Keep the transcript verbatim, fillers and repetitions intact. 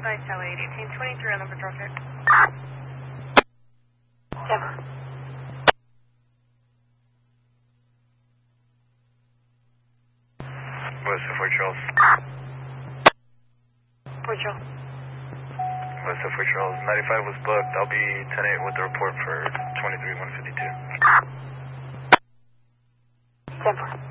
Bye, Tower eight eighteen twenty-three on the patrol check. Denver. West of Fort Charles. Fort Charles. West of Fort Charles. ninety-five was booked. I'll be ten eight with the report for twenty-three one fifty-two. Denver.